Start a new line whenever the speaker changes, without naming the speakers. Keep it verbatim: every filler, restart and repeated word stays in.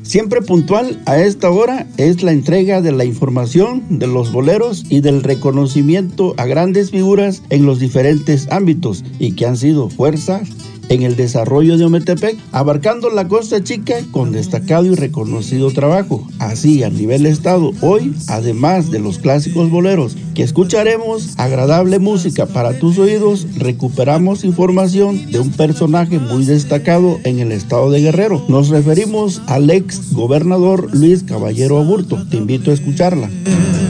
Siempre puntual a esta hora es la entrega de la información de los boleros y del reconocimiento a grandes figuras en los diferentes ámbitos y que han sido fuerzas en el desarrollo de Ometepec, abarcando la Costa Chica con destacado y reconocido trabajo. Así, a nivel estado, hoy, además de los clásicos boleros que escucharemos, agradable música para tus oídos, recuperamos información de un personaje muy destacado en el estado de Guerrero. Nos referimos al ex gobernador Luis Caballero Aburto. Te invito a escucharla.